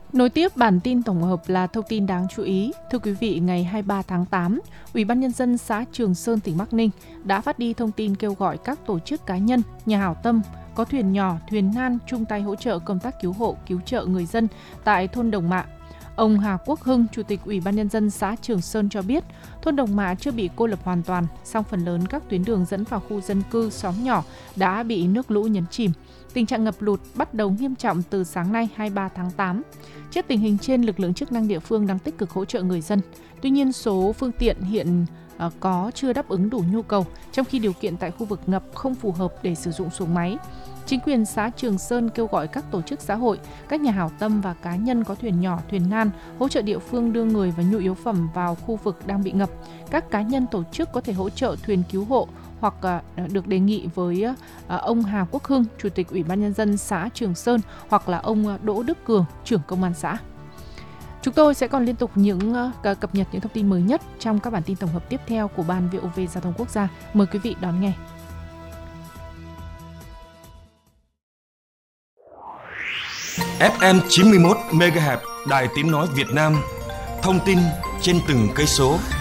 Nối tiếp bản tin tổng hợp là thông tin đáng chú ý. Thưa quý vị, ngày 23 tháng 8, Ủy ban Nhân dân xã Trường Sơn, tỉnh Bắc Ninh đã phát đi thông tin kêu gọi các tổ chức cá nhân, nhà hảo tâm, có thuyền nhỏ, thuyền nan chung tay hỗ trợ công tác cứu hộ, cứu trợ người dân tại thôn Đồng Mạ. Ông Hà Quốc Hưng, Chủ tịch Ủy ban Nhân dân xã Trường Sơn cho biết, thôn Đồng Mạ chưa bị cô lập hoàn toàn, song phần lớn các tuyến đường dẫn vào khu dân cư, xóm nhỏ đã bị nước lũ nhấn chìm. Tình trạng ngập lụt bắt đầu nghiêm trọng từ sáng nay 23 tháng 8. Trước tình hình trên, lực lượng chức năng địa phương đang tích cực hỗ trợ người dân. Tuy nhiên, số phương tiện hiện có chưa đáp ứng đủ nhu cầu, trong khi điều kiện tại khu vực ngập không phù hợp để sử dụng xuồng máy. Chính quyền xã Trường Sơn kêu gọi các tổ chức xã hội, các nhà hảo tâm và cá nhân có thuyền nhỏ, thuyền nan hỗ trợ địa phương đưa người và nhu yếu phẩm vào khu vực đang bị ngập. Các cá nhân tổ chức có thể hỗ trợ thuyền cứu hộ hoặc được đề nghị với ông Hà Quốc Hưng, Chủ tịch Ủy ban Nhân dân xã Trường Sơn hoặc là ông Đỗ Đức Cường, trưởng công an xã. Chúng tôi sẽ còn liên tục cập nhật những thông tin mới nhất trong các bản tin tổng hợp tiếp theo của Ban VOV Giao thông Quốc gia. Mời quý vị đón nghe. FM 91 MHz Đài Tiếng nói Việt Nam. Thông tin trên từng cây số.